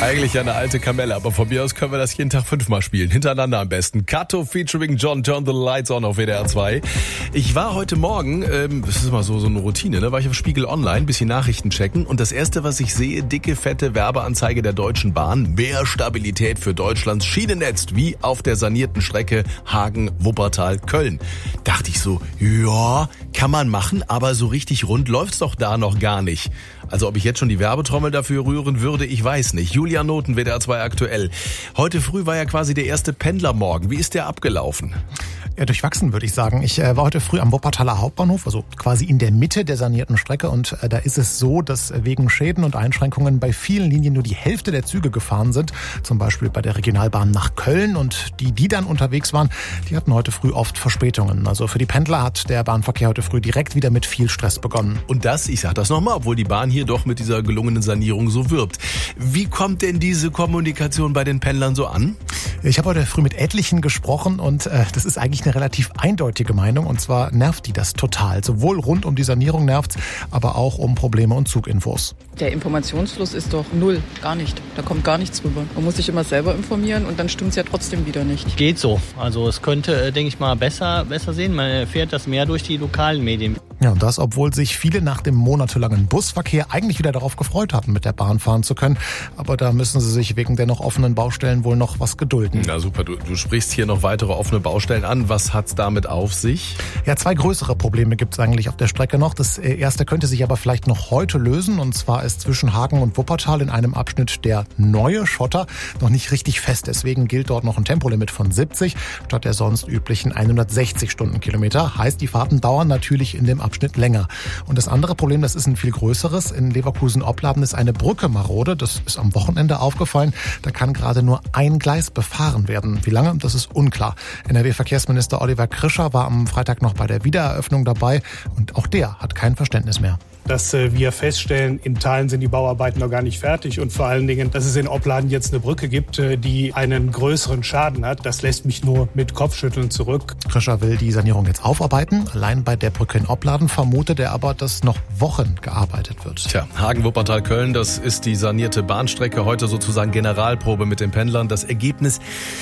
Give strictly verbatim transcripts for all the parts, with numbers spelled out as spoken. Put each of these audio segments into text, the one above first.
Eigentlich eine alte Kamelle, aber von mir aus können wir das jeden Tag fünfmal spielen. Hintereinander am besten. Kato featuring John, Turn the Lights On auf W D R zwei. Ich war heute Morgen, ähm, das ist mal so, so eine Routine, ne, war ich auf Spiegel Online, bisschen Nachrichten checken und das erste, was ich sehe, dicke, fette Werbeanzeige der Deutschen Bahn. Mehr Stabilität für Deutschlands Schienennetz, wie auf der sanierten Strecke Hagen-Wuppertal-Köln. Dachte ich so, ja, kann man machen, aber so richtig rund läuft's doch da noch gar nicht. Also ob ich jetzt schon die Werbetrommel dafür rühren würde, ich weiß nicht. Julia Noten, W D R zwei aktuell. Heute früh war ja quasi der erste Pendlermorgen. Wie ist der abgelaufen? Ja, durchwachsen würde ich sagen. Ich äh, war heute früh am Wuppertaler Hauptbahnhof, also quasi in der Mitte der sanierten Strecke. Und äh, da ist es so, dass wegen Schäden und Einschränkungen bei vielen Linien nur die Hälfte der Züge gefahren sind. Zum Beispiel bei der Regionalbahn nach Köln. Und die, die dann unterwegs waren, die hatten heute früh oft Verspätungen. Also für die Pendler hat der Bahnverkehr heute früh direkt wieder mit viel Stress begonnen. Und das, ich sag das nochmal, obwohl die Bahn hier doch mit dieser gelungenen Sanierung so wirbt. Wie kommt denn diese Kommunikation bei den Pendlern so an? Ich habe heute früh mit etlichen gesprochen und äh, das ist eigentlich eine relativ eindeutige Meinung. Und zwar nervt die das total. Sowohl rund um die Sanierung nervt's, aber auch um Probleme und Zuginfos. Der Informationsfluss ist doch null, gar nicht. Da kommt gar nichts rüber. Man muss sich immer selber informieren und dann stimmt's ja trotzdem wieder nicht. Geht so. Also es könnte, denke ich mal, besser, besser sehen. Man erfährt das mehr durch die lokalen Medien. Ja, und das, obwohl sich viele nach dem monatelangen Busverkehr eigentlich wieder darauf gefreut hatten, mit der Bahn fahren zu können. Aber da müssen sie sich wegen der noch offenen Baustellen wohl noch was gedulden. Na super, du, du sprichst hier noch weitere offene Baustellen an. Was hat's damit auf sich? Ja, zwei größere Probleme gibt's eigentlich auf der Strecke noch. Das erste könnte sich aber vielleicht noch heute lösen. Und zwar ist zwischen Hagen und Wuppertal in einem Abschnitt der neue Schotter noch nicht richtig fest. Deswegen gilt dort noch ein Tempolimit von siebzig statt der sonst üblichen hundertsechzig Stundenkilometer. Heißt, die Fahrten dauern natürlich in dem Abschnitt länger. Und das andere Problem, das ist ein viel größeres. In Leverkusen-Opladen ist eine Brücke marode. Das ist am Wochenende aufgefallen. Da kann gerade nur ein Gleis befahren werden. Wie lange? Das ist unklar. N R W-Verkehrsminister Oliver Krischer war am Freitag noch bei der Wiedereröffnung dabei. Und auch der hat kein Verständnis mehr. Dass wir feststellen, in Teilen sind die Bauarbeiten noch gar nicht fertig und vor allen Dingen, dass es in Opladen jetzt eine Brücke gibt, die einen größeren Schaden hat, das lässt mich nur mit Kopfschütteln zurück. Krischer will die Sanierung jetzt aufarbeiten. Allein bei der Brücke in Opladen vermutet er aber, dass noch Wochen gearbeitet wird. Tja, Hagen-Wuppertal-Köln, das ist die sanierte Bahnstrecke. Heute sozusagen Generalprobe mit den Pendlern. Das Ergebnis,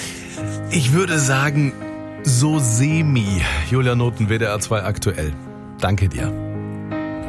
ich würde sagen, so semi. Julia Noten, W D R zwei aktuell. Danke dir.